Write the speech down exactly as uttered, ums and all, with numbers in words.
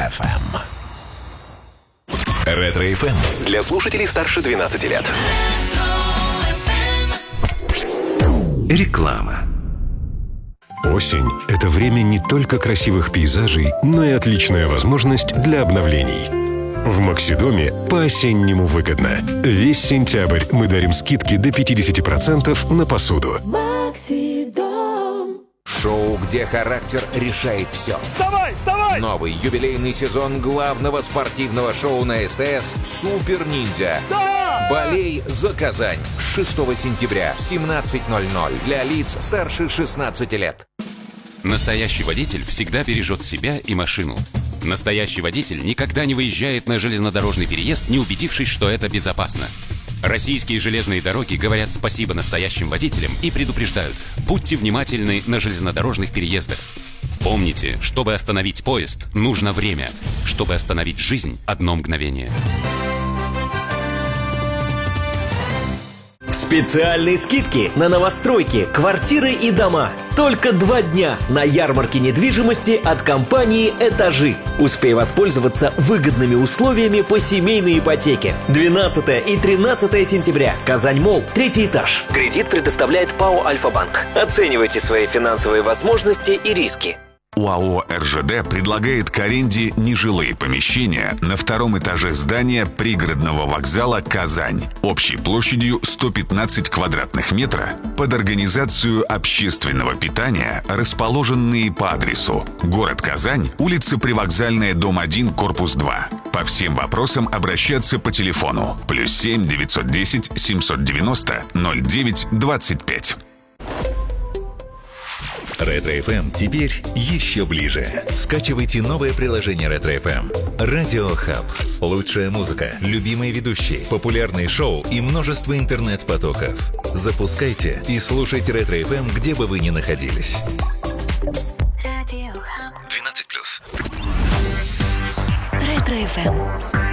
эф эм. Ретро-эф эм для слушателей старше двенадцати лет. Реклама. Осень – это время не только красивых пейзажей, но и отличная возможность для обновлений. В Максидоме по-осеннему выгодно. Весь сентябрь мы дарим скидки до пятьдесят процентов на посуду. Максидом. Шоу, где характер решает все. Вставай, вставай! Новый юбилейный сезон главного спортивного шоу на СТС «Супер Ниндзя». Да! Болей за Казань. С шестого сентября в семнадцать ноль ноль для лиц старше шестнадцати лет. Настоящий водитель всегда бережет себя и машину. Настоящий водитель никогда не выезжает на железнодорожный переезд, не убедившись, что это безопасно. Российские железные дороги говорят спасибо настоящим водителям и предупреждают: будьте внимательны на железнодорожных переездах. Помните, чтобы остановить поезд, нужно время. Чтобы остановить жизнь, одно мгновение. Специальные скидки на новостройки, квартиры и дома. Только два дня на ярмарке недвижимости от компании «Этажи». Успей воспользоваться выгодными условиями по семейной ипотеке. двенадцатого и тринадцатого сентября. Казань-Молл, третий этаж. Кредит предоставляет ПАО «Альфа-Банк». Оценивайте свои финансовые возможности и риски. УАО эр жэ дэ предлагает к аренде нежилые помещения на втором этаже здания пригородного вокзала «Казань» общей площадью сто пятнадцать квадратных метров под организацию общественного питания, расположенные по адресу: город Казань, улица Привокзальная, дом один, корпус два. По всем вопросам обращаться по телефону плюс семь девятьсот десять семьсот девяносто ноль девять двадцать пять. Ретро-эф эм теперь еще ближе. Скачивайте новое приложение Ретро-эф эм. Радио Хаб. Лучшая музыка, любимые ведущие, популярные шоу и множество интернет-потоков. Запускайте и слушайте Ретро-эф эм, где бы вы ни находились. Радио Хаб. двенадцать плюс. Ретро-эф эм.